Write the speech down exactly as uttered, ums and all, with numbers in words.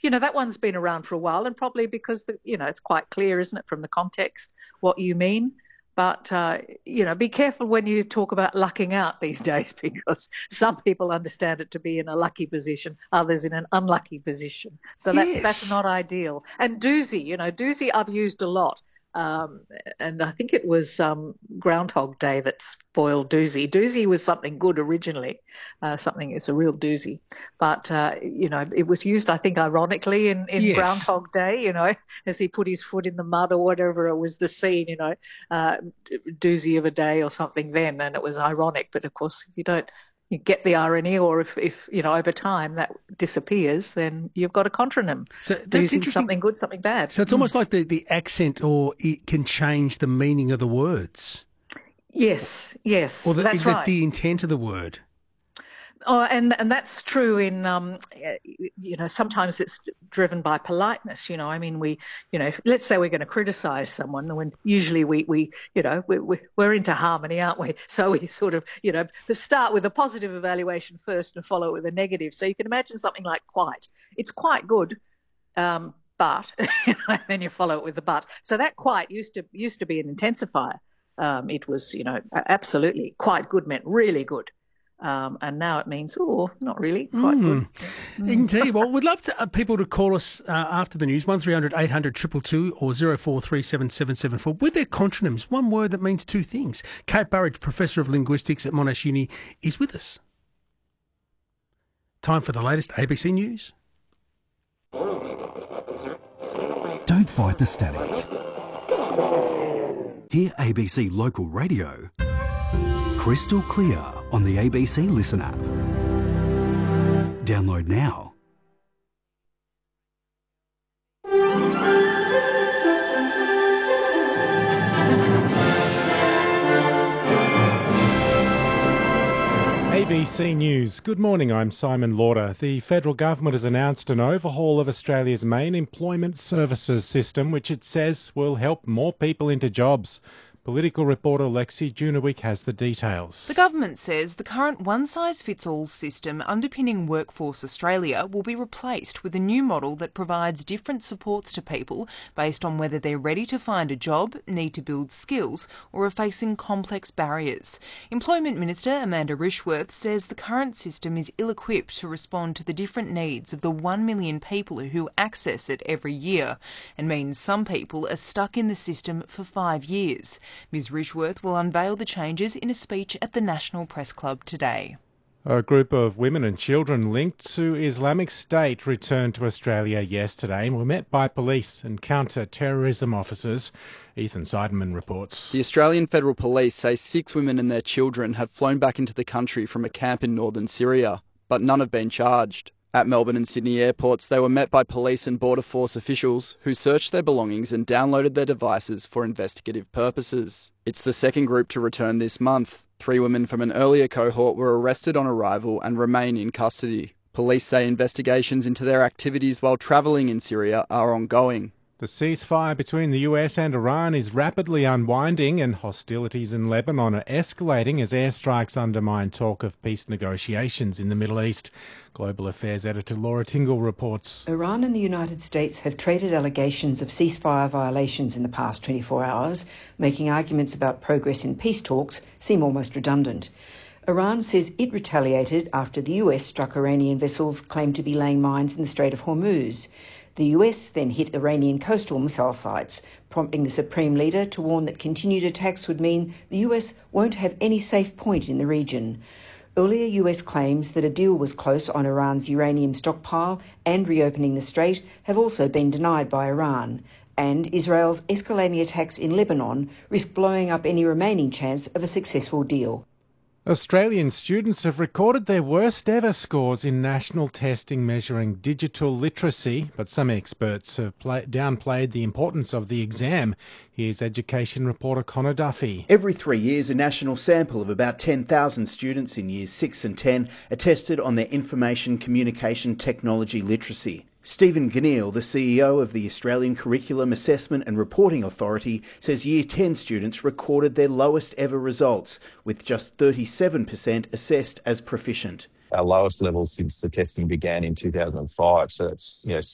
you know, that one's been around for a while, and probably because, the, you know, it's quite clear, isn't it, from the context, what you mean. But, uh, you know, be careful when you talk about lucking out these days, because some people understand it to be in a lucky position, others in an unlucky position. So that's, Yes. that's not ideal. And doozy, you know, doozy I've used a lot. Um, and I think it was um, Groundhog Day that spoiled doozy. Doozy was something good originally, uh, something it's a real doozy. But, uh, you know, it was used, I think, ironically in, in Yes. Groundhog Day, you know, as he put his foot in the mud or whatever it was the scene, you know, uh, doozy of a day or something then. And it was ironic. But, of course, if you don't you get the irony, or if, if, you know, over time that disappears, then you've got a contronym. So that's Using interesting. something good, something bad. So it's Mm. almost like the, the accent, or it can change the meaning of the words. Yes, yes, Or the, that's the, right. the intent of the word. Oh, and and that's true in um, you know, sometimes it's driven by politeness. You know, I mean, we, you know, if, let's say we're going to criticise someone, when usually we we you know we, we we're into harmony, aren't we? So we sort of, you know, start with a positive evaluation first and follow it with a negative. So you can imagine something like quite. It's quite good, um, but you know, and then you follow it with the but. So that quite used to used to be an intensifier. Um, it was, you know, absolutely quite good meant really good. Um, and now it means, oh, not really, quite mm. good. Mm. Indeed. Well, we'd love to, uh, people to call us uh, after the news, one three hundred eight hundred two two two or zero four three seven seven seven four, with their contronyms, one word that means two things. Kate Burridge, Professor of Linguistics at Monash Uni, is with us. Time for the latest A B C News. Don't fight the static. Hear A B C Local Radio crystal clear on the A B C Listen app. Download now. A B C News. Good morning, I'm Simon Lauder. The federal government has announced an overhaul of Australia's main employment services system, which it says will help more people into jobs. Political reporter Lexi Junowick has the details. The government says the current one-size-fits-all system underpinning Workforce Australia will be replaced with a new model that provides different supports to people based on whether they're ready to find a job, need to build skills, or are facing complex barriers. Employment Minister Amanda Rishworth says the current system is ill-equipped to respond to the different needs of the one million people who access it every year, and means some people are stuck in the system for five years. Ms Rishworth will unveil the changes in a speech at the National Press Club today. A group of women and children linked to Islamic State returned to Australia yesterday and were met by police and counter-terrorism officers. Ethan Seidenman reports. The Australian Federal Police say six women and their children have flown back into the country from a camp in northern Syria, but none have been charged. At Melbourne and Sydney airports, they were met by police and Border Force officials who searched their belongings and downloaded their devices for investigative purposes. It's the second group to return this month. Three women from an earlier cohort were arrested on arrival and remain in custody. Police say investigations into their activities while travelling in Syria are ongoing. The ceasefire between the U S and Iran is rapidly unwinding, and hostilities in Lebanon are escalating as airstrikes undermine talk of peace negotiations in the Middle East. Global Affairs editor Laura Tingle reports. Iran and the United States have traded allegations of ceasefire violations in the past twenty-four hours, making arguments about progress in peace talks seem almost redundant. Iran says it retaliated after the U S struck Iranian vessels claimed to be laying mines in the Strait of Hormuz. The U S then hit Iranian coastal missile sites, prompting the Supreme Leader to warn that continued attacks would mean the U S won't have any safe point in the region. Earlier U S claims that a deal was close on Iran's uranium stockpile and reopening the strait have also been denied by Iran. And Israel's escalating attacks in Lebanon risk blowing up any remaining chance of a successful deal. Australian students have recorded their worst ever scores in national testing measuring digital literacy, but some experts have play- downplayed the importance of the exam. Here's education reporter Connor Duffy. Every three years, a national sample of about ten thousand students in years six and ten are tested on their information communication technology literacy. Stephen Ganneil, the C E O of the Australian Curriculum Assessment and Reporting Authority, says Year ten students recorded their lowest ever results, with just thirty-seven percent assessed as proficient. Our lowest levels since the testing began in two thousand five, so it's you know